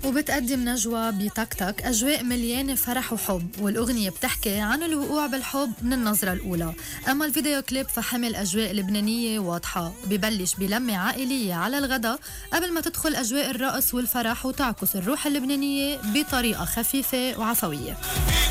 وبتقدم نجوى بتكتك أجواء مليانة فرح وحب، والأغنية بتحكي عن الوقوع بالحب من النظرة الأولى. أما الفيديو كليب فحمل أجواء لبنانية واضحة، ببلش بلمة عائلية على الغداء قبل ما تدخل أجواء الرقص والفرح وتعكس الروح اللبنانية بطريقة خفيفة وعفوية.